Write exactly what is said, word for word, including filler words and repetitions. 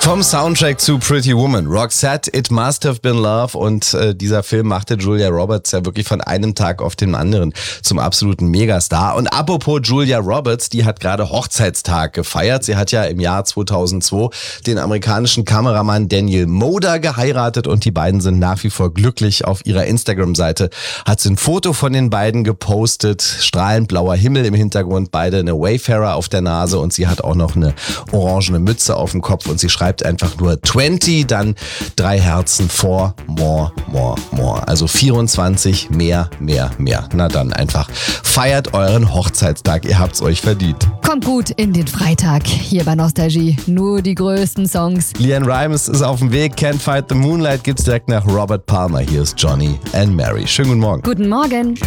Vom Soundtrack zu Pretty Woman, Roxette, It Must Have Been Love, und äh, dieser Film machte Julia Roberts ja wirklich von einem Tag auf den anderen zum absoluten Megastar. Und apropos Julia Roberts, die hat gerade Hochzeitstag gefeiert. Sie hat ja im Jahr zweitausendzwei den amerikanischen Kameramann Daniel Moder geheiratet und die beiden sind nach wie vor glücklich. Auf ihrer Instagram-Seite hat sie ein Foto von den beiden gepostet, strahlend blauer Himmel im Hintergrund, beide eine Wayfarer auf der Nase und sie hat auch noch eine orangene Mütze auf dem Kopf und sie schreibt einfach nur zwanzig, dann drei Herzen, four, more, more, more. Also vierundzwanzig, mehr, mehr, mehr. Na dann einfach feiert euren Hochzeitstag, ihr habt's euch verdient. Kommt gut in den Freitag, hier bei Nostalgie. Nur die größten Songs. LeAnn Rimes ist auf dem Weg, Can't Fight the Moonlight gibt's direkt nach Robert Palmer. Hier ist Johnny and Mary. Schönen guten Morgen. Guten Morgen.